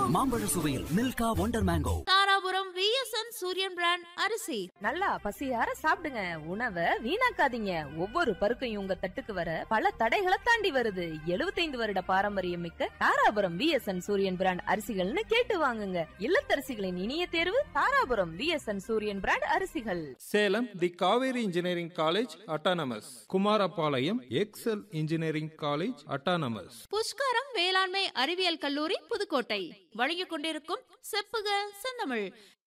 மாம்பழ சுவையில் Milkha wonder mango. Dharapuram VSN சூரியன் பிராண்ட் அரிசி. நல்லா பசியார சாப்பிடுங்க, உணவை வீணாக்காதீங்க. ஒவ்வொரு பருக்கையும் உங்க தட்டுக்கு வர பல தடைகளை தாண்டி வருது. 75 வருட பாரம்பரியம் மிக்க தாராபுரம் VSN சூரியன் பிராண்ட் அரிசிகள்னு கேட்டு வாங்குங்க. இல்லத்தரசிகளின் இனிய தேர்வு தாராபுரம் VSN சூரியன் பிராண்ட் அரிசிகள். சேலம் தி Kaveri engineering college autonomous, Kumarapalayam XL engineering college autonomous, Pushkaram வேளாண்மை அறிவியல் கல்லூரி புதுக்கோட்டை வழங்கிக் கொண்டிருக்கும் செப்புக செந்தமிழ்.